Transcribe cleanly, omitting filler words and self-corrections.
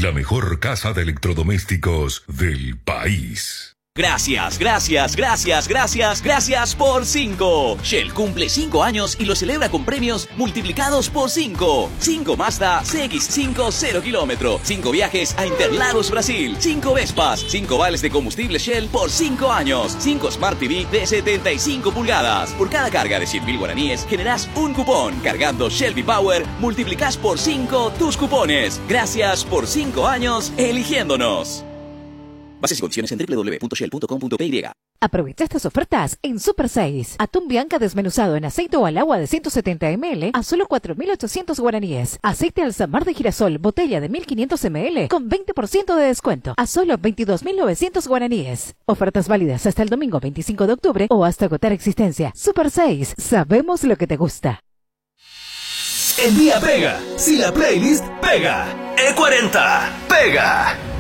la mejor casa de electrodomésticos del país. Gracias por 5. Shell cumple 5 años y lo celebra con premios multiplicados por 5. 5 Mazda CX5 0 kilómetro. 5 viajes a Interlagos, Brasil. 5 Vespas. 5 vales de combustible Shell por 5 años. 5 Smart TV de 75 pulgadas. Por cada carga de 100.000 guaraníes generás un cupón. Cargando Shell V-Power, multiplicás por 5 tus cupones. Gracias por 5 años eligiéndonos. Bases y condiciones en www.shell.com.py. Aprovecha estas ofertas en Super 6. Atún Bianca desmenuzado en aceite o al agua de 170 ml a solo 4.800 guaraníes. Aceite alzamar de girasol, botella de 1.500 ml con 20% de descuento a solo 22.900 guaraníes. Ofertas válidas hasta el domingo 25 de octubre o hasta agotar existencia. Super 6. Sabemos lo que te gusta. El día pega. Si la playlist pega. E40 pega.